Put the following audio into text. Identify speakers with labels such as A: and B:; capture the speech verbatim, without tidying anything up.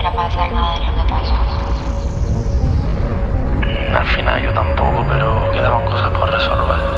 A: volver a pasar nada de lo que pasó.
B: Al final yo tampoco, pero quedaban cosas por resolver.